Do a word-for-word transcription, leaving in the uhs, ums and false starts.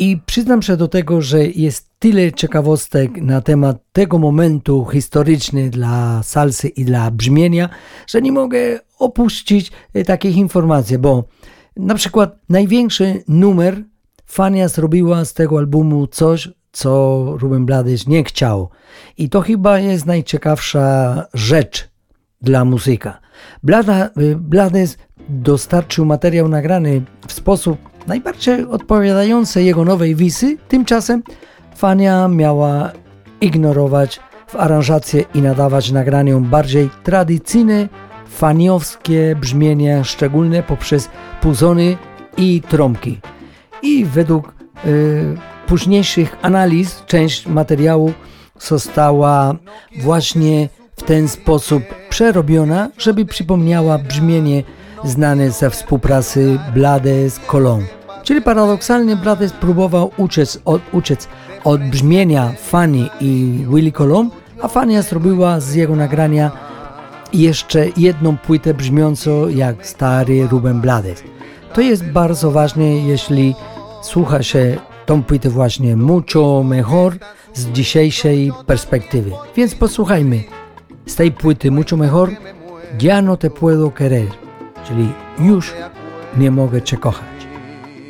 I przyznam się do tego, że jest tyle ciekawostek na temat tego momentu historyczny dla salsy i dla brzmienia, że nie mogę opuścić takich informacji, bo na przykład największy numer Fania zrobiła z tego albumu coś, co Ruben Blades nie chciał. I to chyba jest najciekawsza rzecz dla muzyka. Blades dostarczył materiał nagrany w sposób najbardziej odpowiadający jego nowej wizji. Tymczasem Fania miała ignorować w aranżację i nadawać nagraniom bardziej tradycyjne, faniowskie brzmienia, szczególnie poprzez puzony i trąbki. I według y, późniejszych analiz część materiału została właśnie w ten sposób przerobiona, żeby przypomniała brzmienie znane ze współpracy Blades-Colomb. Czyli paradoksalnie Blades próbował uciec od, uciec od brzmienia Fani i Willie Colomb, a Fania zrobiła z jego nagrania jeszcze jedną płytę brzmiącą jak stary Ruben Blades. To jest bardzo ważne, jeśli słucha się tą płytę właśnie Mucho Mejor z dzisiejszej perspektywy. Więc posłuchajmy z tej płyty Mucho Mejor Ya no te puedo querer, czyli już nie mogę cię kochać.